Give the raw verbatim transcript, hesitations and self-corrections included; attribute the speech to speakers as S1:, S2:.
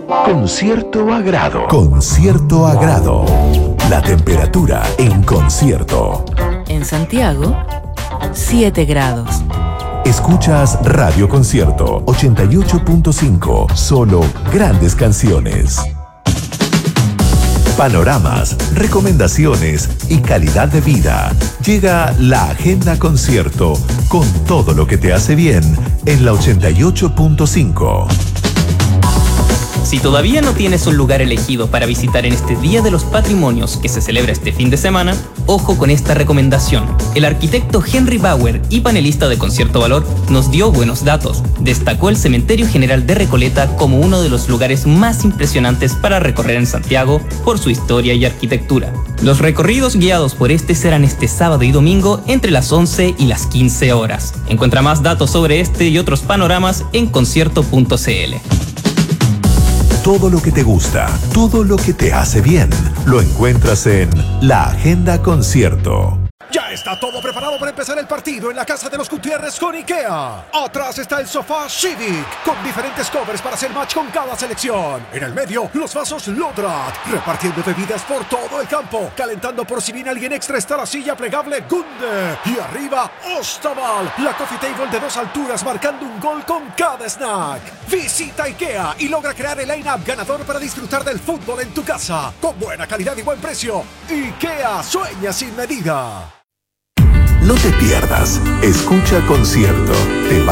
S1: Con cierto agrado.
S2: Con cierto agrado. La temperatura en Concierto.
S3: En Santiago, siete grados.
S2: Escuchas Radio Concierto ochenta y ocho punto cinco. Solo grandes canciones. Panoramas, recomendaciones y calidad de vida. Llega la Agenda Concierto con todo lo que te hace bien en la ochenta y ocho punto cinco.
S4: Si todavía no tienes un lugar elegido para visitar en este Día de los Patrimonios que se celebra este fin de semana, ojo con esta recomendación. El arquitecto Henry Bauer y panelista de Concierto Valor nos dio buenos datos. Destacó el Cementerio General de Recoleta como uno de los lugares más impresionantes para recorrer en Santiago por su historia y arquitectura. Los recorridos guiados por este serán este sábado y domingo entre las once y las quince horas. Encuentra más datos sobre este y otros panoramas en concierto punto c l.
S2: Todo lo que te gusta, todo lo que te hace bien, lo encuentras en La Agenda Concierto.
S5: Ya está todo preparado para empezar el partido en la casa de los Gutiérrez con IKEA. Atrás está el sofá Civic, con diferentes covers para hacer match con cada selección. En el medio, los vasos Lodrat, repartiendo bebidas por todo el campo. Calentando por si viene alguien extra está la silla plegable Gunde. Y arriba, Ostaval, la coffee table de dos alturas marcando un gol con cada snack. Visita IKEA y logra crear el line-up ganador para disfrutar del fútbol en tu casa. Con buena calidad y buen precio. IKEA, sueña sin medida.
S2: No te pierdas, escucha Concierto. Te va